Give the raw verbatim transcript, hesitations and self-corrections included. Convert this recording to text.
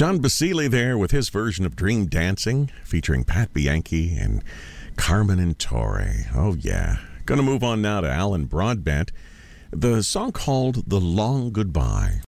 John Basile there with his version of Dream Dancing, featuring Pat Bianchi and Carmen and Torre. Oh, yeah. Going to move on now to Alan Broadbent. The song called The Long Goodbye.